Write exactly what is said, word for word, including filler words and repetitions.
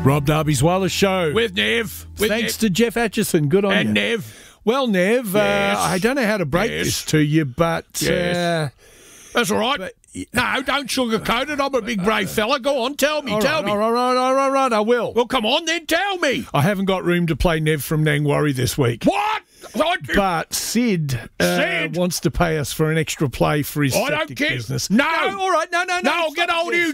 Rob Darby's Wireless Show. With Nev. With Thanks Nev. to Jeff Atchison. Good on And you. Nev. Well, Nev, Yes. uh, I don't know how to break Yes. this to you, but... Yes. Uh, That's all right. but- No, don't sugarcoat it. I'm a big brave fella. Go on, tell me, all tell right, me. all right, all right, all right, all right, I will. Well, come on then, tell me. I haven't got room to play Nev from Nangwarry this week. What? I, But Sid, uh, Sid? wants to pay us for an extra play for his I don't septic care. business. No. all right, no, no, no. no, I'll get stop hold of this. you.